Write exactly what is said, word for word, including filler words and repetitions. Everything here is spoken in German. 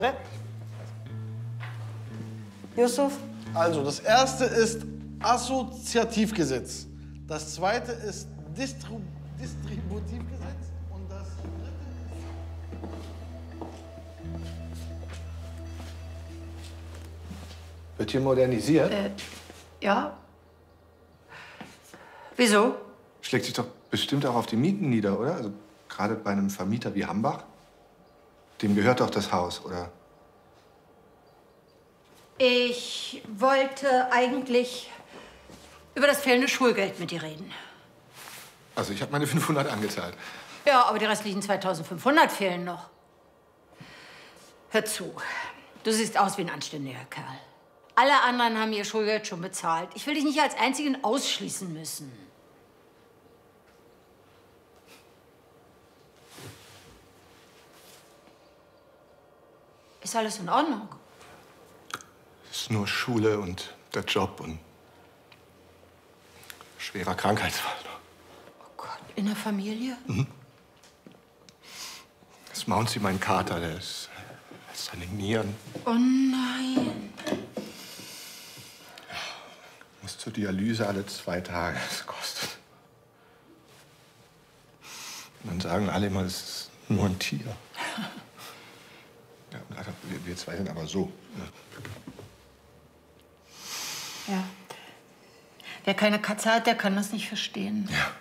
Yusuf? Also, das erste ist Assoziativgesetz. Das zweite ist Distru Distributivgesetz. Und das dritte ist... Wird hier modernisiert? Äh, ja. Wieso? Schlägt sich doch bestimmt auch auf die Mieten nieder, oder? Also gerade bei einem Vermieter wie Hambach. Dem gehört doch das Haus, oder? Ich wollte eigentlich über das fehlende Schulgeld mit dir reden. Also ich habe meine fünfhundert angezahlt. Ja, aber die restlichen zweitausendfünfhundert fehlen noch. Hör zu, du siehst aus wie ein anständiger Kerl. Alle anderen haben ihr Schulgeld schon bezahlt. Ich will dich nicht als Einzigen ausschließen müssen. Ist alles in Ordnung? Es ist nur Schule und der Job und schwerer Krankheitsfall. Oh Gott, in der Familie? Mhm. Das Mouncy, mein Kater, der ist, der ist seine Nieren. Oh nein. Muss zur Dialyse alle zwei Tage. Das kostet. Und dann sagen alle immer, es ist nur ein Tier. Ja, wir, wir zwei sind aber so. Ne? Ja. Wer keine Katze hat, der kann das nicht verstehen. Ja.